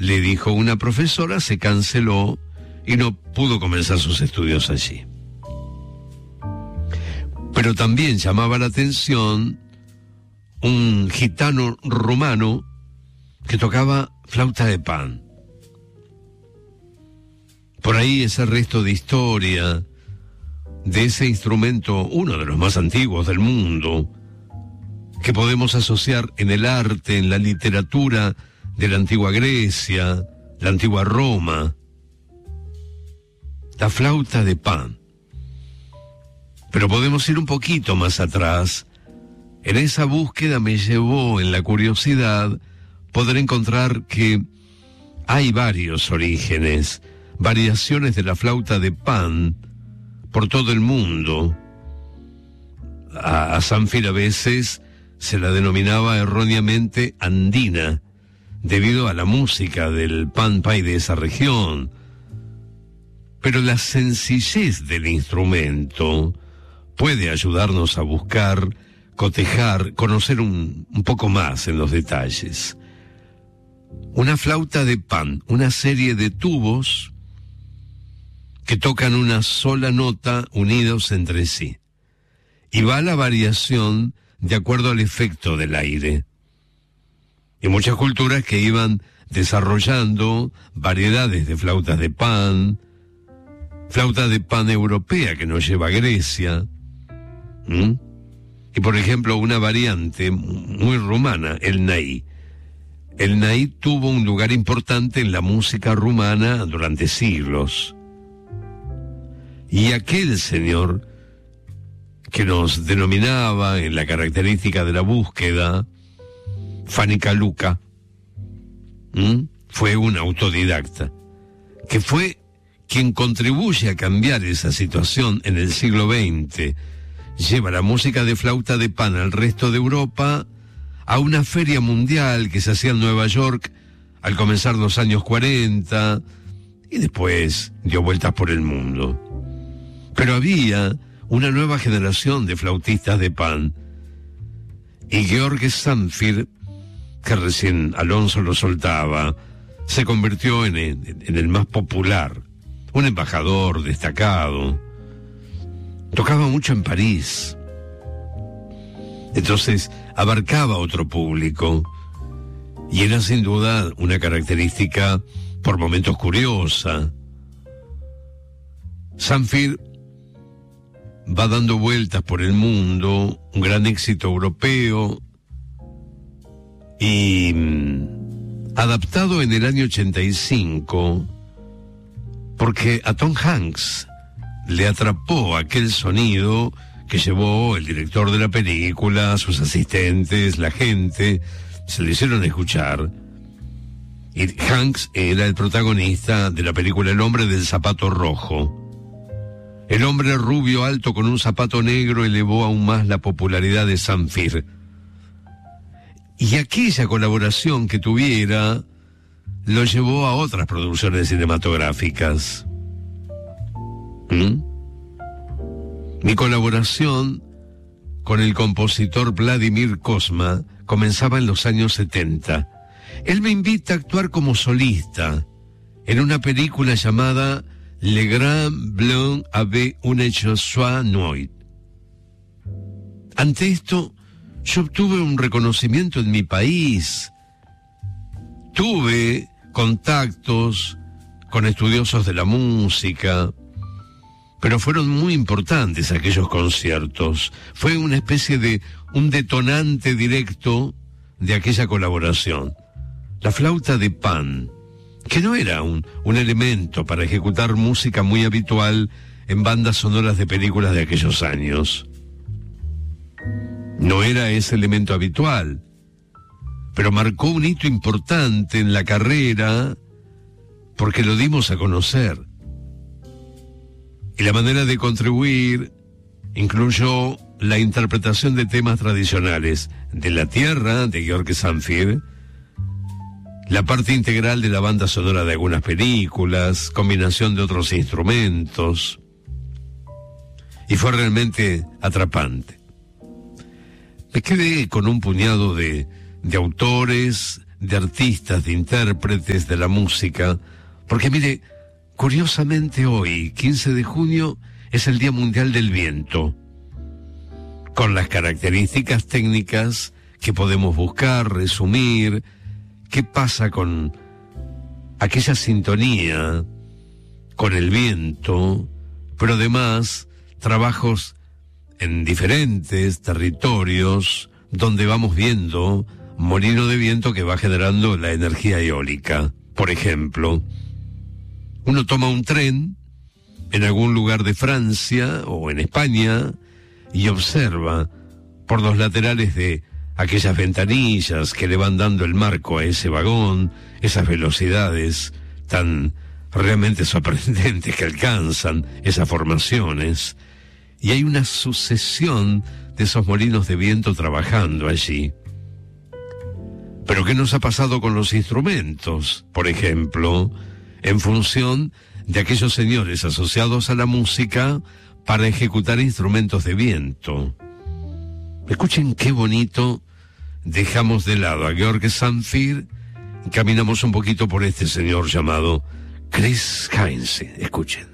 le dijo una profesora, se canceló y no pudo comenzar sus estudios allí. Pero también llamaba la atención un gitano rumano que tocaba flauta de pan. Por ahí ese resto de historia de ese instrumento, uno de los más antiguos del mundo, que podemos asociar en el arte, en la literatura de la antigua Grecia, la antigua Roma, la flauta de pan. Pero podemos ir un poquito más atrás. En esa búsqueda me llevó, en la curiosidad, poder encontrar que hay varios orígenes, variaciones de la flauta de pan por todo el mundo. A Zamfir a veces se la denominaba erróneamente andina, debido a la música del pan pay de esa región. Pero la sencillez del instrumento puede ayudarnos a buscar, cotejar, conocer un poco más en los detalles. Una flauta de pan, una serie de tubos que tocan una sola nota unidos entre sí. Y va la variación de acuerdo al efecto del aire. Y muchas culturas que iban desarrollando variedades de flautas de pan, flauta de pan europea que nos lleva a Grecia. Y por ejemplo, una variante muy rumana, el naí. El naí tuvo un lugar importante en la música rumana durante siglos. Y aquel señor que nos denominaba en la característica de la búsqueda, Fanica Luca, fue un autodidacta, que fue quien contribuye a cambiar esa situación en el siglo XX. Lleva la música de flauta de pan al resto de Europa, a una feria mundial que se hacía en Nueva York al comenzar los años 40, y después dio vueltas por el mundo. Pero había una nueva generación de flautistas de pan, y Georg Zamfir, que recién Alonso lo soltaba, se convirtió en el más popular, un embajador destacado. Tocaba mucho en París, entonces abarcaba otro público, y era sin duda una característica por momentos curiosa. Zamfir va dando vueltas por el mundo, un gran éxito europeo, y adaptado en el año 85, porque a Tom Hanks le atrapó aquel sonido que llevó el director de la película, sus asistentes, la gente, se le hicieron escuchar. Y Hanks era el protagonista de la película El hombre del zapato rojo. El hombre rubio alto con un zapato negro elevó aún más la popularidad de Zamfir. Y aquella colaboración que tuviera lo llevó a otras producciones cinematográficas. Mi colaboración con el compositor Vladimir Cosma comenzaba en los años 70. Él me invita a actuar como solista en una película llamada Le Grand Blond avait une chanson noire. Ante esto, yo obtuve un reconocimiento en mi país. Tuve contactos con estudiosos de la música, pero fueron muy importantes aquellos conciertos. Fue una especie de un detonante directo de aquella colaboración. La flauta de pan, que no era un elemento para ejecutar música muy habitual en bandas sonoras de películas de aquellos años. No era ese elemento habitual, pero marcó un hito importante en la carrera porque lo dimos a conocer. Y la manera de contribuir incluyó la interpretación de temas tradicionales de la tierra de Georg Zamfir, la parte integral de la banda sonora de algunas películas, combinación de otros instrumentos, y fue realmente atrapante. Me quedé con un puñado de autores, de artistas, de intérpretes de la música, porque mire, curiosamente hoy, 15 de junio, es el Día Mundial del Viento, con las características técnicas que podemos buscar, resumir, qué pasa con aquella sintonía, con el viento, pero además trabajos en diferentes territorios donde vamos viendo molino de viento que va generando la energía eólica. Por ejemplo, uno toma un tren en algún lugar de Francia o en España y observa por los laterales de aquellas ventanillas que le van dando el marco a ese vagón, esas velocidades tan realmente sorprendentes que alcanzan esas formaciones, y hay una sucesión de esos molinos de viento trabajando allí. Pero ¿qué nos ha pasado con los instrumentos? Por ejemplo, en función de aquellos señores asociados a la música para ejecutar instrumentos de viento. Escuchen qué bonito, dejamos de lado a Georg Sanfir y caminamos un poquito por este señor llamado Chris Heinze. Escuchen.